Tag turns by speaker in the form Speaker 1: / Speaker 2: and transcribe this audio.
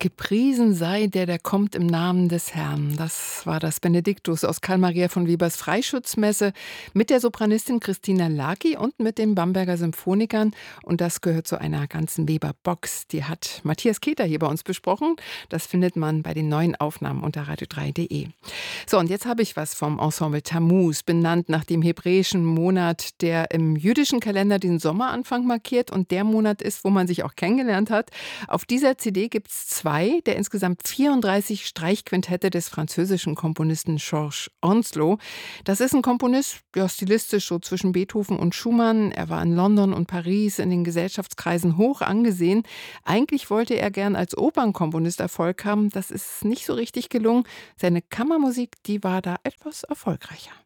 Speaker 1: Gepriesen sei der, der kommt im Namen des Herrn. Das war das Benediktus aus Karl Maria von Webers Freischutzmesse mit der Sopranistin Christina Laki und mit den Bamberger Symphonikern. Und das gehört zu einer ganzen Weber-Box. Die hat Matthias Keter hier bei uns besprochen. Das findet man bei den neuen Aufnahmen unter radio3.de. So, und jetzt habe ich was vom Ensemble Tammuz, benannt nach dem hebräischen Monat, der im jüdischen Kalender den Sommeranfang markiert und der Monat ist, wo man sich auch kennengelernt hat. Auf dieser CD gibt es zwei der insgesamt 34 Streichquintette des französischen Komponisten Georges Onslow. Das ist ein Komponist, ja, stilistisch so zwischen Beethoven und Schumann. Er war in London und Paris in den Gesellschaftskreisen hoch angesehen. Eigentlich wollte er gern als Opernkomponist Erfolg haben. Das ist nicht so richtig gelungen. Seine Kammermusik, die war da etwas erfolgreicher.